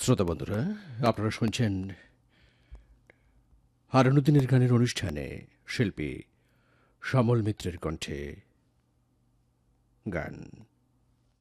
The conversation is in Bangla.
শ্রোতা বন্ধুরা, আপনারা শুনছেন হারানুদ্দিনের গানের অনুষ্ঠানে শিল্পী সমল মিত্রের কণ্ঠে গান।